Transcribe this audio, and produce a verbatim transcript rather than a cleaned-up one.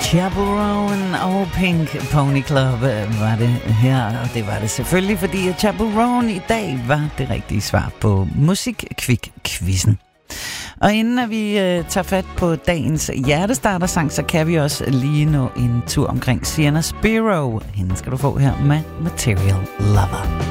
Chaperone og Pink Pony Club var det her, og det var det selvfølgelig, fordi Chaperone i dag var det rigtige svar på Musikquik-quizzen. Og inden at vi øh, tager fat på dagens hjertestartersang, så kan vi også lige nå en tur omkring Sienna Spiro. Hende skal du få her med Material Lover.